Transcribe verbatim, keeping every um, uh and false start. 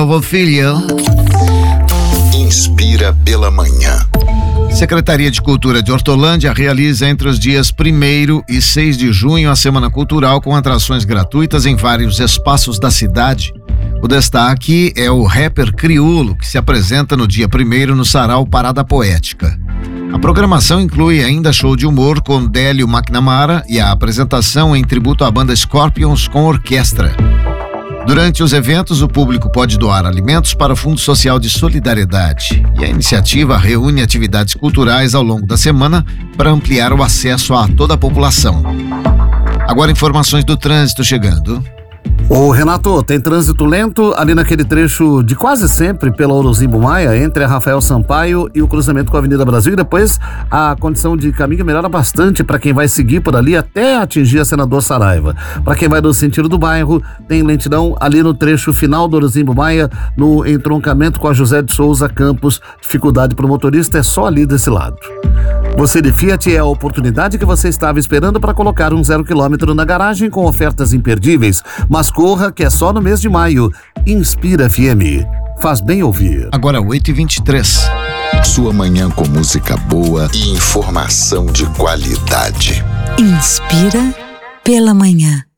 Novo filho. Inspira pela manhã. Secretaria de Cultura de Hortolândia realiza entre os dias primeiro e seis de junho a Semana Cultural com atrações gratuitas em vários espaços da cidade. O destaque é o rapper Criolo, que se apresenta no dia primeiro no Sarau Parada Poética. A programação inclui ainda show de humor com Délio McNamara e a apresentação em tributo à banda Scorpions com orquestra. Durante os eventos, o público pode doar alimentos para o Fundo Social de Solidariedade. E a iniciativa reúne atividades culturais ao longo da semana para ampliar o acesso a toda a população. Agora informações do trânsito chegando. Ô Renato, tem trânsito lento ali naquele trecho de quase sempre pela Orozimbo Maia, entre a Rafael Sampaio e o cruzamento com a Avenida Brasil, e depois a condição de caminho melhora bastante para quem vai seguir por ali até atingir a Senador Saraiva. Para quem vai no sentido do bairro, tem lentidão ali no trecho final do Orozimbo Maia, no entroncamento com a José de Souza Campos. Dificuldade para o motorista é só ali desse lado. Você de Fiat é a oportunidade que você estava esperando para colocar um zero quilômetro na garagem com ofertas imperdíveis, mas corra que é só no mês de maio. Inspira F M. Faz bem ouvir. Agora oito e vinte e três. Sua manhã com música boa e informação de qualidade. Inspira pela manhã.